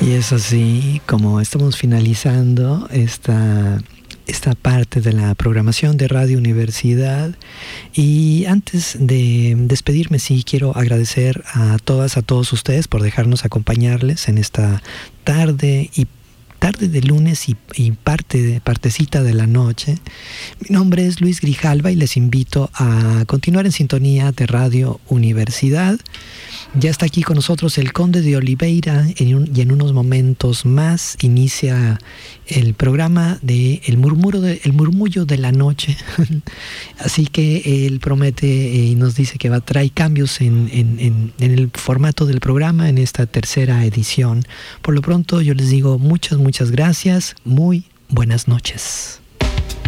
Y es así como estamos finalizando esta parte de la programación de Radio Universidad. Y antes de despedirme, sí quiero agradecer a todos ustedes por dejarnos acompañarles en esta tarde de lunes y partecita de la noche. Mi nombre es Luis Grijalva y les invito a continuar en sintonía de Radio Universidad. Ya está aquí con nosotros el Conde de Oliveira y en unos momentos más inicia el programa de El Murmullo de la Noche. Así que él promete y nos dice que traer cambios en el formato del programa en esta tercera edición. Por lo pronto yo les digo muchas gracias, muy buenas noches.